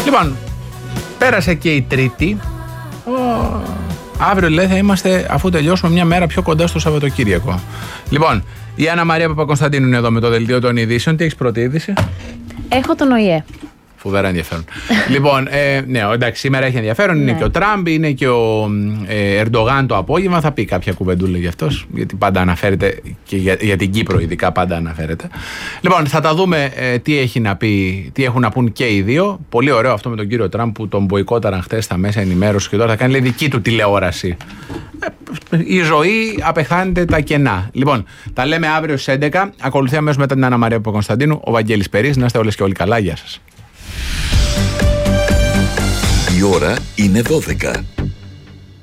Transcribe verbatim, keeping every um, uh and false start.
Λοιπόν, πέρασε και η Τρίτη. Oh. Αύριο λέει θα είμαστε, αφού τελειώσουμε, μια μέρα πιο κοντά στο Σαββατοκύριακο. Λοιπόν, η Άννα Μαρία Παπακοσταντίνου είναι εδώ με το δελτίο των ειδήσεων. Τι έχεις πρώτη είδηση? Έχω τον ΟΗΕ. Φοβερά ενδιαφέρον. Λοιπόν, ε, ναι, εντάξει, σήμερα έχει ενδιαφέρον. Είναι ναι. και ο Τραμπ, είναι και ο ε, Ερντογάν το απόγευμα. Θα πει κάποια κουβεντούλα γι' αυτός, γιατί πάντα αναφέρεται και για, για την Κύπρο, ειδικά πάντα αναφέρεται. Λοιπόν, θα τα δούμε ε, τι, έχει να πει, τι έχουν να πούν και οι δύο. Πολύ ωραίο αυτό με τον κύριο Τραμπ που τον μποϊκόταραν χτες στα μέσα ενημέρωση και τώρα θα κάνει λέει, δική του τηλεόραση. Ε, η ζωή απεχθάνεται τα κενά. Λοιπόν, τα λέμε αύριο στις έντεκα. Ακολουθεί αμέσως μετά την Άννα Μαρία Παπακοσταντίνου ο Βαγγέλης Περής. Να είστε όλες και όλοι καλά. Γεια σας. Η ώρα είναι δώδεκα.